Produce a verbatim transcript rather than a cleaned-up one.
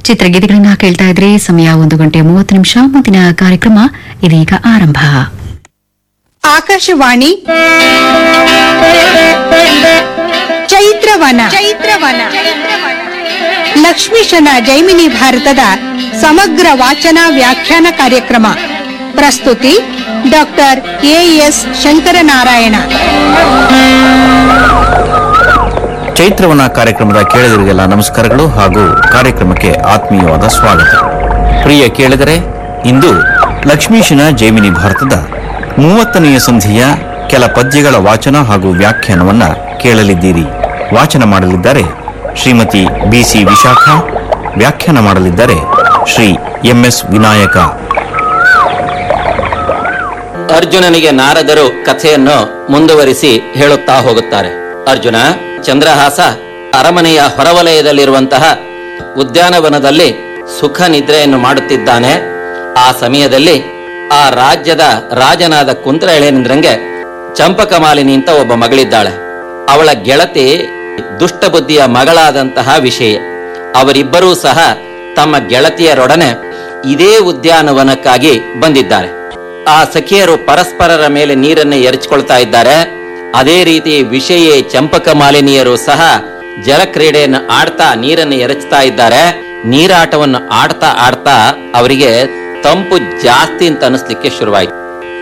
ಚಿತ್ರಗೀತೆಗಳನ್ನ ಕೇಳ್ತಾ ಇದ್ರೆ ಸಮಯ ಒಂದು ಗಂಟೆ ಮೂವತ್ತು ನಿಮಿಷ. ಮುಂದಿನ ಕಾರ್ಯಕ್ರಮ ಇದೀಗ ಆರಂಭ. ಆಕಾಶವಾಣಿ ಚೈತ್ರವನ ಚೈತ್ರವನ ಲಕ್ಷ್ಮೀಶನ ಜೈಮಿನಿ ಭಾರತದ ಸಮಗ್ರ ವಾಚನ ವ್ಯಾಖ್ಯಾನ ಕಾರ್ಯಕ್ರಮ. ಪ್ರಸ್ತುತಿ ಡಾಕ್ಟರ್ ಎಎಸ್ ಶಂಕರನಾರಾಯಣ. ಚೈತ್ರವನ ಕಾರ್ಯಕ್ರಮದ ಕೇಳಿದರಿಗೆಲ್ಲ ನಮಸ್ಕಾರಗಳು ಹಾಗೂ ಕಾರ್ಯಕ್ರಮಕ್ಕೆ ಆತ್ಮೀಯವಾದ ಸ್ವಾಗತ. ಪ್ರಿಯ ಕೇಳಿದರೆ, ಇಂದು ಲಕ್ಷ್ಮೀಶನ ಜೈಮಿನಿ ಭಾರತದ ಮೂವತ್ತನೆಯ ಸಂಧಿಯ ಕೆಲ ಪದ್ಯಗಳ ವಾಚನ ಹಾಗೂ ವ್ಯಾಖ್ಯಾನವನ್ನ ಕೇಳಲಿದ್ದೀರಿ. ವಾಚನ ಮಾಡಲಿದ್ದಾರೆ ಶ್ರೀಮತಿ ಬಿಸಿ ವಿಶಾಖ, ವ್ಯಾಖ್ಯಾನ ಮಾಡಲಿದ್ದಾರೆ ಶ್ರೀ ಎಂಎಸ್ ವಿನಾಯಕ. ಅರ್ಜುನನಿಗೆ ನಾರದರು ಕಥೆಯನ್ನು ಮುಂದುವರಿಸಿ ಹೇಳುತ್ತಾ ಹೋಗುತ್ತಾರೆ. ಅರ್ಜುನ ಚಂದ್ರಹಾಸ ಅರಮನೆಯ ಹೊರವಲಯದಲ್ಲಿರುವಂತಹ ಉದ್ಯಾನವನದಲ್ಲಿ ಸುಖ ನಿದ್ರೆಯನ್ನು ಮಾಡುತ್ತಿದ್ದಾನೆ. ಆ ಸಮಯದಲ್ಲಿ ಆ ರಾಜ್ಯದ ರಾಜನಾದ ಕುಂತ್ರಳೇಂದ್ರಂಗೆ ಚಂಪಕಮಾಲಿನಿ ಅಂತ ಒಬ್ಬ ಮಗಳಿದ್ದಾಳೆ. ಅವಳ ಗೆಳತಿ ದುಷ್ಟಬುದ್ಧಿಯ ಮಗಳಾದಂತಹ ವಿಷಯ. ಅವರಿಬ್ಬರೂ ಸಹ ತಮ್ಮ ಗೆಳತಿಯರೊಡನೆ ಇದೇ ಉದ್ಯಾನವನಕ್ಕಾಗಿ ಬಂದಿದ್ದಾರೆ. ಆ ಸಖಿಯರು ಪರಸ್ಪರರ ಮೇಲೆ ನೀರನ್ನು ಎರಚಿಕೊಳ್ತಾ ಇದ್ದಾರೆ. ಅದೇ ರೀತಿ ವಿಷಯ ಚಂಪಕ ಮಾಲಿನಿಯರು ಸಹ ಜಲಕ್ರೀಡೆಯನ್ನು ಆಡ್ತಾ ನೀರನ್ನು ಎರಚ್ತಾ ಇದ್ದಾರೆ. ನೀರಾಟವನ್ನು ಆಡ್ತಾ ಆಡ್ತಾ ಅವರಿಗೆ ತಂಪು ಜಾಸ್ತಿ ಅಂತ ಅನಿಸ್ಲಿಕ್ಕೆ ಶುರುವಾಯಿತು.